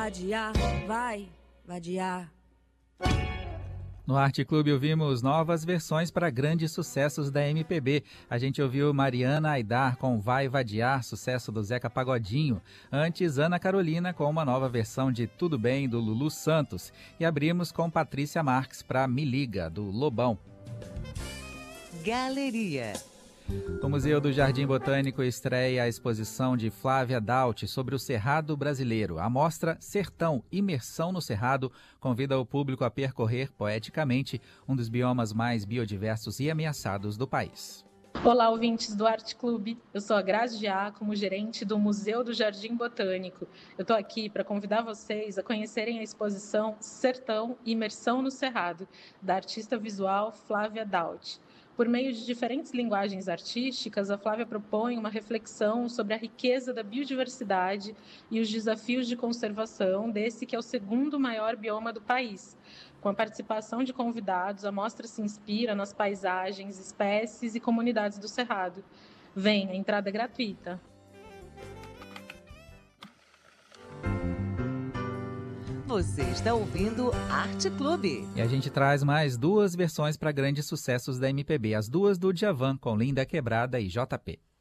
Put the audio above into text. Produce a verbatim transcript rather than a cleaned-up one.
vadiar, vai, vadiar. No Arte Clube ouvimos novas versões para grandes sucessos da M P B. A gente ouviu Mariana Aidar com Vai Vadiar, sucesso do Zeca Pagodinho. Antes, Ana Carolina com uma nova versão de Tudo Bem, do Lulu Santos. E abrimos com Patrícia Marques para Me Liga, do Lobão. Galeria. O Museu do Jardim Botânico estreia a exposição de Flávia Daut sobre o Cerrado brasileiro. A mostra Sertão, Imersão no Cerrado, convida o público a percorrer poeticamente um dos biomas mais biodiversos e ameaçados do país. Olá, ouvintes do Arte Clube. Eu sou a Grazi Giacomo, gerente do Museu do Jardim Botânico. Eu estou aqui para convidar vocês a conhecerem a exposição Sertão, Imersão no Cerrado, da artista visual Flávia Daut. Por meio de diferentes linguagens artísticas, a Flávia propõe uma reflexão sobre a riqueza da biodiversidade e os desafios de conservação desse que é o segundo maior bioma do país. Com a participação de convidados, a mostra se inspira nas paisagens, espécies e comunidades do Cerrado. Vem, a entrada é gratuita. Você está ouvindo Arte Clube. E a gente traz mais duas versões para grandes sucessos da M P B, as duas do Djavan, com Linda Quebrada e J P.